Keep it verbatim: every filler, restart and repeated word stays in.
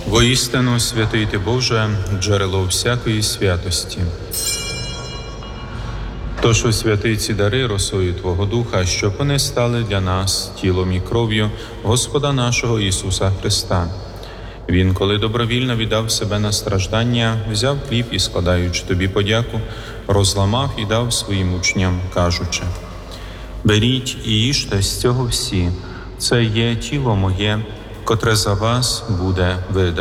Воістину, святий ти Боже, джерело всякої святості. Тож освяти ці дари росою Твого Духа, щоб вони стали для нас тілом і кров'ю Господа нашого Ісуса Христа. Він, коли добровільно віддав себе на страждання, взяв хліб і, складаючи Тобі подяку, розламав і дав своїм учням, кажучи: «Беріть і їжте з цього всі, це є тіло моє, котре за вас буде видане».